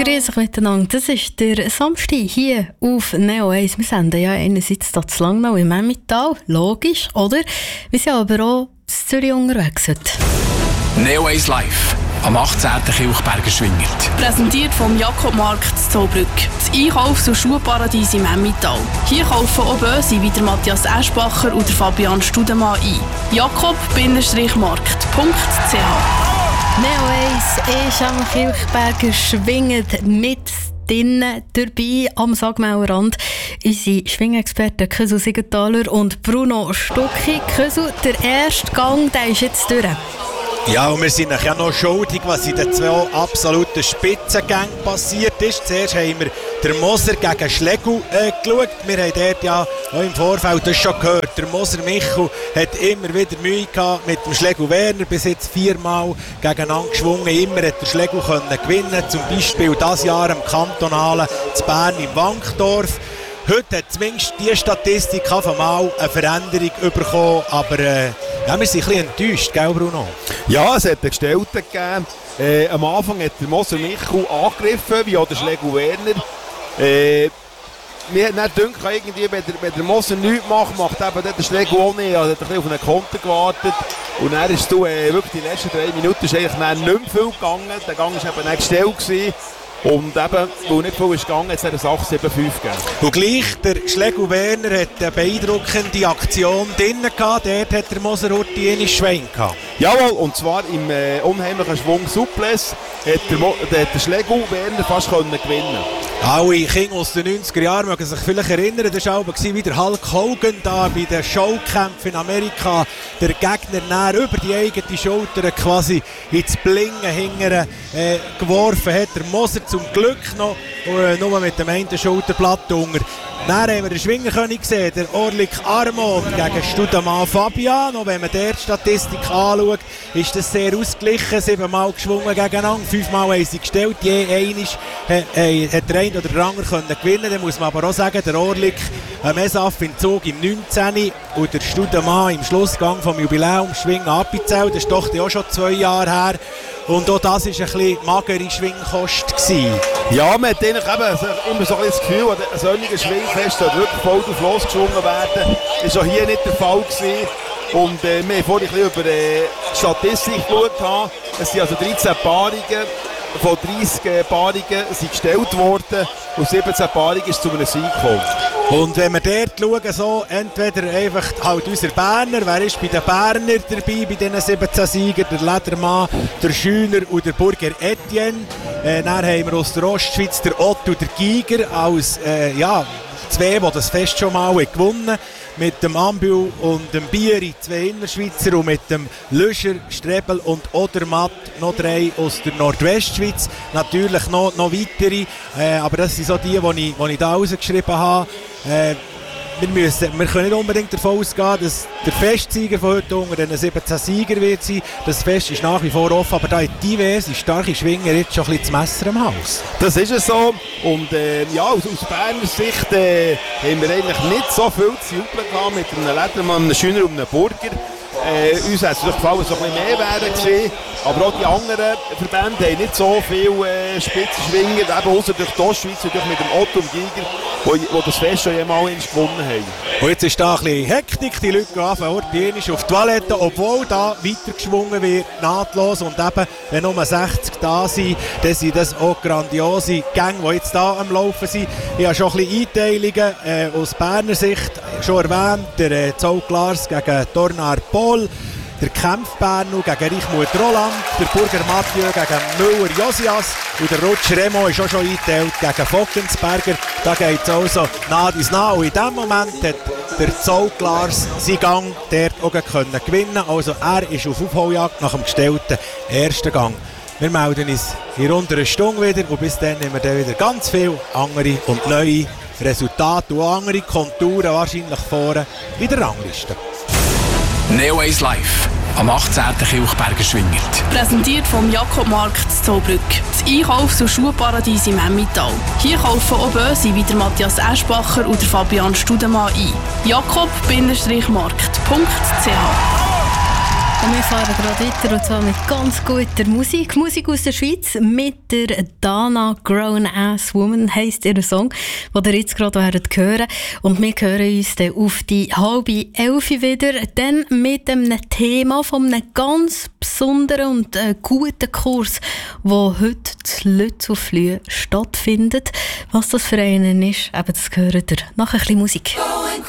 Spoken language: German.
Grüß euch miteinander. Das ist der Samstag hier auf Neo 1. Wir senden ja einerseits hier zu Langnau im Emmental, logisch, oder? Wir sind aber auch in Zürich unterwegs heute. Neo 1 Live am 18. Kilchberger Schwingert. Präsentiert vom Jakobmarkt in Zollbrück. Das Einkaufs- und Schuhparadies im Emmental. Hier kaufen auch Böse wie der Matthias Eschbacher und der Fabian Studemann ein. jakob-markt.ch Neo 1 ist am Kilchberger Schwingert mit drinnen dabei am Sagmauerrand. Unsere Schwingexperten Kösu Siegenthaler und Bruno Stucki. Kösu, der erste Gang, der ist jetzt durch. Ja, und wir sind ja noch schuldig, was in den zwei absoluten Spitzengängen passiert ist. Zuerst haben wir den Moser gegen Schlegel geschaut. Wir haben dort ja auch im Vorfeld das schon gehört. Der Moser Michel hat immer wieder Mühe gehabt mit dem Schlegel Werner. Bis jetzt 4-mal gegeneinander geschwungen. Immer hat der Schlegel können gewinnen. Zum Beispiel dieses Jahr im Kantonalen zu Bern im Wankdorf. Heute hat zumindest die Statistik mal eine Veränderung bekommen, aber ja, wir sind ein bisschen enttäuscht, gell Bruno? Ja, es hat einen Gestellten gegeben. Am Anfang hat der Moser Michel angegriffen, wie auch der Schlegel Werner. Mir hat nicht gedacht, irgendwie, wenn der Moser nichts macht eben der Schlegel auch nicht. Er hat ein bisschen auf einen Konter gewartet. Und dann ist wirklich die letzten 3 Minuten ist eigentlich nicht mehr viel gegangen. Der Gang war eben nicht gestellt gewesen. Und eben, weil nicht viel ist gegangen, hat es ein 8-7-5 gegeben. Und gleich, der Schlegel Werner hat eine beeindruckende Aktion drin gehabt. Dort hat der Moser Hurti einen Schwein gehabt. Jawohl, und zwar im unheimlichen Schwung Suples hat der Schlegel Werner fast gewinnen können. Alle Kinder aus den 90er Jahren mögen sich vielleicht erinnern, das war wie der Hulk Hogan da bei den Showkämpfen in Amerika. Der Gegner näher über die eigene Schulter quasi ins Blingen hingern geworfen hat. Der Moser zum Glück noch nur mit dem einen Schulterblatt unter. Dann haben wir den Schwingerkönig gesehen, der Orlik Armon gegen Studemann Fabian. Und wenn man dort die Statistik anschaut, ist das sehr ausgeglichen. 7-mal geschwungen gegeneinander, 5-mal haben sie gestellt. Je einmal hat der eine oder der andere gewinnen. Dann muss man aber auch sagen, der Orlik Mesaf in Zug im 19. und der Studemann im Schlussgang vom Jubiläum Schwingen Appenzell. Das ist doch auch schon 2 Jahre her. Und auch das war ein bisschen magere Schwingkost gewesen. Ja, man hat eigentlich immer so ein das Gefühl, ein solcher Schwingfest sollte wirklich voll drauf losgeschwungen werden. Das war auch hier nicht der Fall gewesen. Und wir haben vorhin ein bisschen über die Statistik geschaut. Es sind also 13 Paarungen. Von 30 Paarungen sind gestellt worden und 17 Paarungen ist zu einem Sieg gekommen. Und wenn wir dort schauen, so, entweder einfach halt unser Berner, wer ist bei den Berner dabei, bei diesen 17 Siegern, der Ledermann, der Schüner und der Burger Etienne. Dann haben wir aus der Ostschweiz der Otto und der Giger als zwei, die das Fest schon mal gewonnen haben. Mit dem Ambu und dem Bieri, 2 Innerschweizer, und mit dem Löscher, Strebel und Odermatt noch 3 aus der Nordwestschweiz. Natürlich noch weitere, aber das sind so die ich da rausgeschrieben habe. Wir können nicht unbedingt davon ausgehen, dass der Festsieger von heute unter den 17 Sieger wird sein. Das Fest ist nach wie vor offen, aber da hat diverse starke Schwinger jetzt schon ein bisschen das Messer am Hals. Das ist es so. Und aus Berner Sicht haben wir eigentlich nicht so viel zu jubeln gehabt mit einem Ledermann, einem Schüner und einem Burger. Uns hat es gefallen, so ein bisschen mehr wären gewesen. Aber auch die anderen Verbände haben nicht so viele Spitzenschwinger, eben außer durch die Ostschweiz und mit dem Otto und Giger, die das Fest schon jemals gewonnen haben. Und jetzt ist da ein bisschen Hektik, die Leute anfangen auf die Toilette, obwohl da weitergeschwungen wird, nahtlos. Und eben, wenn nur 60 da sind, dann sind das auch grandiose Gänge, die jetzt da am Laufen sind. Ich habe schon ein bisschen Einteilungen aus Berner Sicht schon erwähnt. Der Zoll Lars gegen Tornar Paul, der Kempf Bernu gegen Reichmuth Roland, der Burger Mathieu gegen Müller Josias und der Rutsch Remo ist auch schon eingeteilt gegen Fockensberger. Da geht es also nah ins nah. Und in diesem Moment hat der Zoll Lars seinen Gang dort auch gewinnen können. Also er ist auf Aufholjagd nach dem gestellten ersten Gang. Wir melden uns in rund einer Stunde wieder und bis dann haben wir dann wieder ganz viele andere und neue Resultate und andere Konturen wahrscheinlich vorne in der Rangliste. Neo 1 Live am 18. Kilchberger Schwingert. Präsentiert vom Jakobmarkt in Zollbrück. Das Einkaufs- und Schuhparadies im Emmental. Hier kaufen auch Böse wie der Matthias Eschbacher und der Fabian Studemann ein. jakob-markt.ch Und wir fahren gerade weiter, und zwar mit ganz guter Musik. Musik aus der Schweiz mit der Dana Grown Ass Woman heisst ihr Song, den ihr jetzt gerade hören. Und wir hören uns dann auf die 10:30 wieder, dann mit einem Thema von einem ganz besonderen und guten Kurs, der heute in Lützelflüh stattfindet. Was das für einen ist, eben das hört ihr nach ein bisschen Musik.